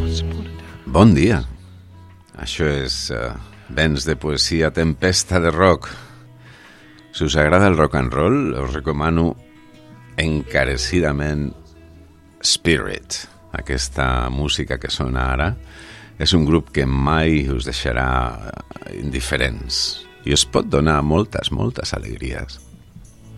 Bon dia. Això és Vents de poesia, tempesta de rock. Si us agrada el rock and roll, us recomano encarecidament Spirit. Aquesta música que sona ara és un grup que mai us deixarà indiferents i us pot donar moltes alegries.